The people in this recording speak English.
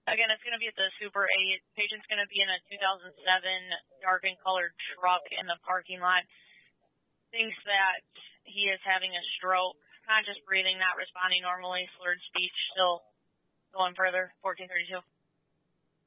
Again, it's going to be at the Super 8. Patient's going to be in a 2007 dark and colored truck in the parking lot. Thinks that he is having a stroke. Conscious breathing, not responding normally. Slurred speech, still going further. 1432.